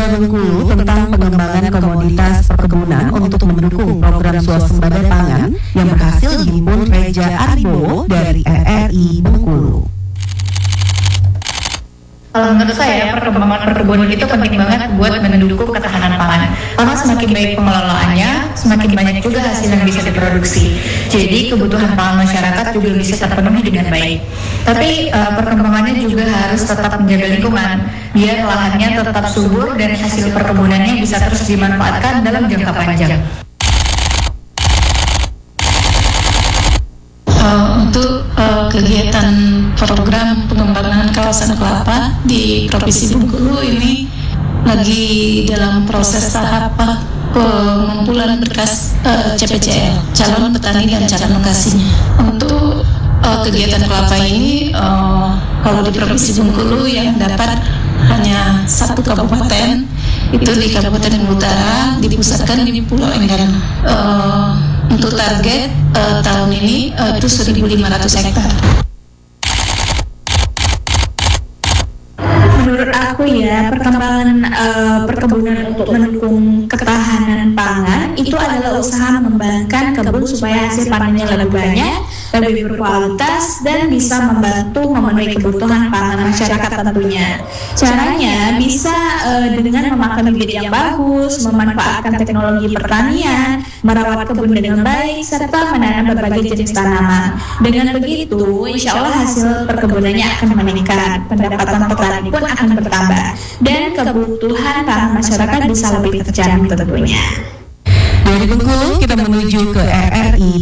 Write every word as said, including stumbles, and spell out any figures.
Bengkulu tentang pengembangan komoditas perkebunan untuk mendukung program swasembada pangan yang berhasil dihimpun Reja Aribowo dari R R I Bengkulu. Kalau menurut saya perkembangan perkebunan itu penting banget buat mendukung ketahanan pangan. Karena semakin baik pengelolaannya, semakin banyak juga hasil yang bisa diproduksi. Jadi kebutuhan pangan masyarakat juga bisa terpenuhi dengan baik. Tapi uh, perkembangannya juga harus tetap menjaga lingkungan, biar lahannya tetap subur dan hasil perkebunannya bisa terus dimanfaatkan dalam jangka panjang. Uh, untuk uh, kegiatan program pengembangan kawasan kelapa di Provinsi Bengkulu ini lagi dalam proses tahap pengumpulan berkas uh, C P C L, calon petani dan calon lokasinya. Untuk uh, kegiatan kelapa ini, uh, kalau di Provinsi Bengkulu yang dapat hanya satu kabupaten, itu di Kabupaten Utara, dipusatkan di Pulau Enggan. Uh, Untuk target uh, tahun ini uh, itu seribu lima ratus hektar. Menurut aku ya, perkembangan uh, perkebunan untuk mendukung ketahanan pangan itu adalah usaha mengembangkan kebun supaya hasil panennya lebih banyak, lebih berkualitas, dan bisa membantu memenuhi kebutuhan pangan masyarakat tentunya. Caranya bisa uh, dengan memakan bibit yang bagus, memanfaatkan teknologi pertanian, merawat kebun dengan baik, serta menanam berbagai jenis tanaman. Dengan begitu, insya Allah hasil perkebunannya akan meningkat, pendapatan petani pun akan bertambah, dan kebutuhan pangan masyarakat bisa lebih terjamin tentunya. Dari Bengkulu kita menuju ke R R I